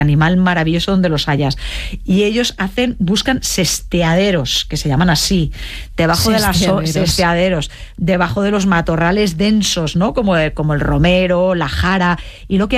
animal maravilloso donde los hayas. Y ellos buscan sesteaderos, que se llaman así, debajo sesteaderos, debajo de los matorrales densos, ¿no? Como el romero, la jara, y lo que